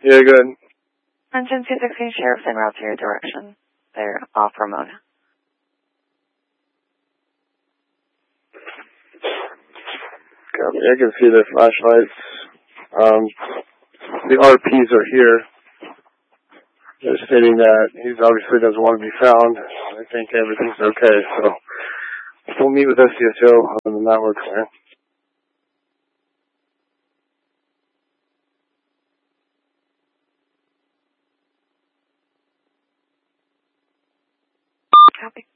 Yeah, good. Attention 216 Sheriff's en route to your direction. They're off Ramona. Copy. I can see the flashlights. The RPs are here. They're stating that he obviously doesn't want to be found. I think everything's okay, so we'll meet with SCSO and then that works, man. Copy.